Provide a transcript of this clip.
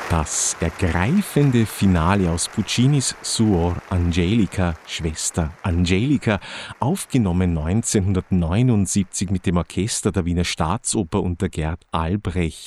Das ergreifende Finale aus Puccinis Suor Angelica, Schwester Angelica, aufgenommen 1979 mit dem Orchester der Wiener Staatsoper unter Gerd Albrecht.